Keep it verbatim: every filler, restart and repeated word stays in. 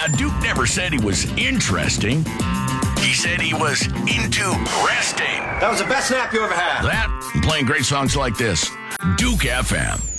Now, Duke never said he was interesting. He said he was into resting. That was the best nap you ever had. That and playing great songs like this. Duke F M.